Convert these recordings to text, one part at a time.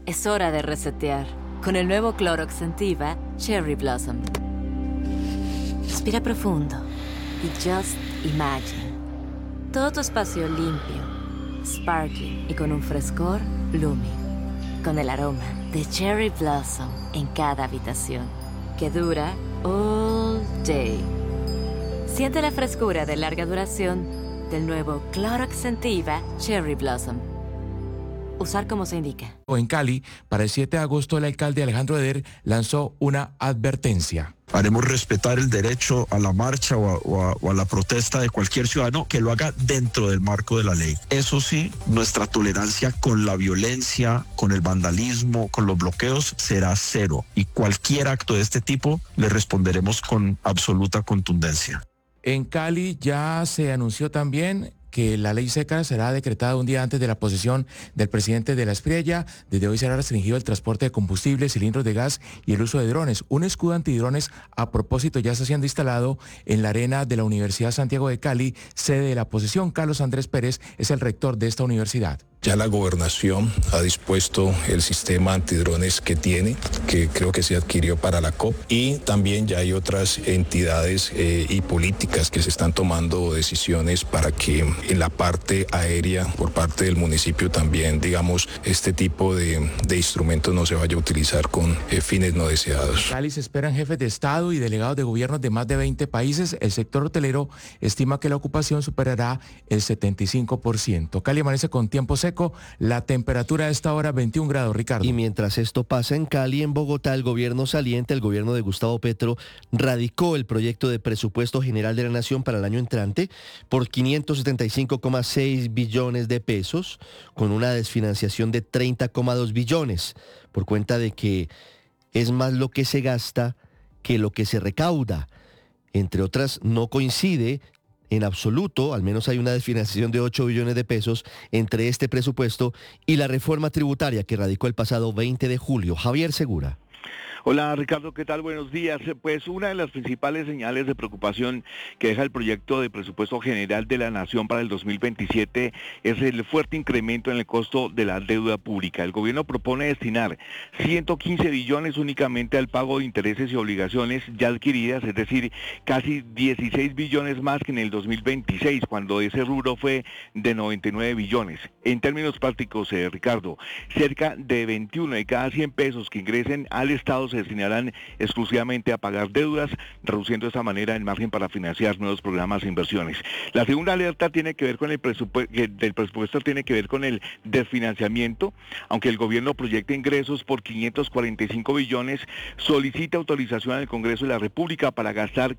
Es hora de resetear con el nuevo Clorox Scentiva Cherry Blossom. Respira profundo y just imagine. Todo tu espacio limpio, sparkling y con un frescor blooming. Con el aroma de Cherry Blossom en cada habitación, que dura all day. Siente la frescura de larga duración del nuevo Clorox Scentiva Cherry Blossom. Usar como se indica. En Cali, para el 7 de agosto, el alcalde Alejandro Eder lanzó una advertencia. Haremos respetar el derecho a la marcha o a la protesta de cualquier ciudadano que lo haga dentro del marco de la ley. Eso sí, nuestra tolerancia con la violencia, con el vandalismo, con los bloqueos será cero. Y cualquier acto de este tipo le responderemos con absoluta contundencia. En Cali ya se anunció también que la ley seca será decretada un día antes de la posesión del presidente de la Espriella. Desde hoy será restringido el transporte de combustible, cilindros de gas y el uso de drones. Un escudo antidrones, a propósito, ya está siendo instalado en la arena de la Universidad Santiago de Cali, sede de la posesión. Carlos Andrés Pérez es el rector de esta universidad. Ya la gobernación ha dispuesto el sistema antidrones que tiene, que creo que se adquirió para la COP, y también ya hay otras entidades y políticas que se están tomando decisiones para que en la parte aérea, por parte del municipio también, digamos, este tipo de instrumentos no se vaya a utilizar con fines no deseados. En Cali se esperan jefes de Estado y delegados de gobiernos de más de 20 países. El sector hotelero estima que la ocupación superará el 75%. Cali amanece con tiempo seco. La temperatura a esta hora 21 grados, Ricardo. Y mientras esto pasa en Cali, en Bogotá, el gobierno saliente, el gobierno de Gustavo Petro, radicó el proyecto de presupuesto general de la Nación para el año entrante por 575,6 billones de pesos, con una desfinanciación de 30,2 billones, por cuenta de que es más lo que se gasta que lo que se recauda. Entre otras, no coincide en absoluto, al menos hay una desfinanciación de 8 billones de pesos entre este presupuesto y la reforma tributaria que radicó el pasado 20 de julio. Javier Segura. Hola Ricardo, ¿qué tal? Buenos días. Pues una de las principales señales de preocupación que deja el proyecto de presupuesto general de la Nación para el 2027 es el fuerte incremento en el costo de la deuda pública. El gobierno propone destinar 115 billones únicamente al pago de intereses y obligaciones ya adquiridas, es decir, casi 16 billones más que en el 2026, cuando ese rubro fue de 99 billones. En términos prácticos, Ricardo, cerca de 21 de cada 100 pesos que ingresen al Estado se destinarán exclusivamente a pagar deudas, reduciendo de esta manera el margen para financiar nuevos programas e inversiones. La segunda alerta tiene que ver con el presupuesto tiene que ver con el desfinanciamiento. Aunque el gobierno proyecta ingresos por 545 billones, solicita autorización al Congreso de la República para gastar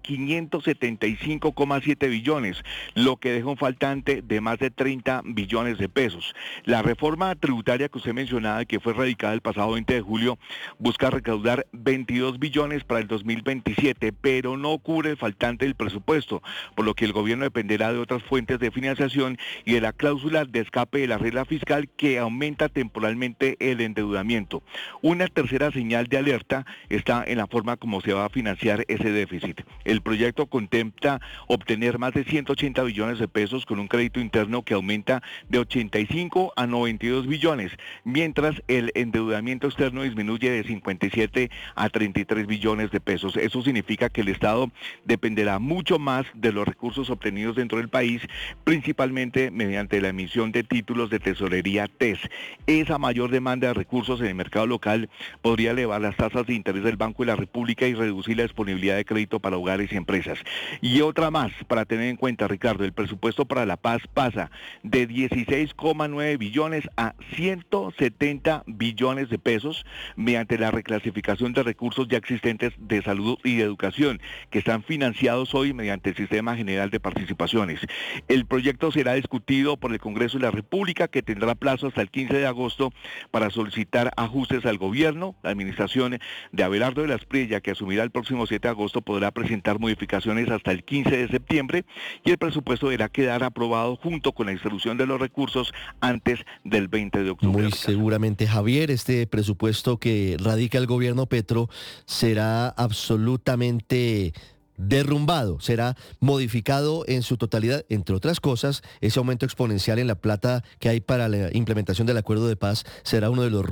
575,7 billones, lo que deja un faltante de más de 30 billones de pesos. La reforma tributaria que usted mencionaba, que fue radicada el pasado 20 de julio, busca recaudar 22 billones para el 2027, pero no cubre el faltante del presupuesto, por lo que el gobierno dependerá de otras fuentes de financiación y de la cláusula de escape de la regla fiscal que aumenta temporalmente el endeudamiento. Una tercera señal de alerta está en la forma como se va a financiar ese déficit. El proyecto contempla obtener más de 180 billones de pesos con un crédito interno que aumenta de 85 a 92 billones, mientras el endeudamiento externo disminuye de 57 a 33 billones de pesos. Eso significa que el Estado dependerá mucho más de los recursos obtenidos dentro del país, principalmente mediante la emisión de títulos de tesorería TES. Esa mayor demanda de recursos en el mercado local podría elevar las tasas de interés del Banco de la República y reducir la disponibilidad de crédito para hogares y empresas. Y otra más, para tener en cuenta, Ricardo, el presupuesto para la paz pasa de 16,9 billones a 170 billones de pesos mediante la reclasificación de recursos ya existentes de salud y de educación, que están financiados hoy mediante el Sistema General de Participaciones. El proyecto será discutido por el Congreso de la República, que tendrá plazo hasta el 15 de agosto para solicitar ajustes al gobierno. La administración de Abelardo de la Espriella, que asumirá el próximo 7 de agosto, podrá presentar modificaciones hasta el 15 de septiembre y el presupuesto deberá quedar aprobado junto con la distribución de los recursos antes del 20 de octubre. Muy seguramente, Javier, este presupuesto que radica el gobierno Petro será absolutamente derrumbado, será modificado en su totalidad, entre otras cosas. Ese aumento exponencial en la plata que hay para la implementación del acuerdo de paz será uno de los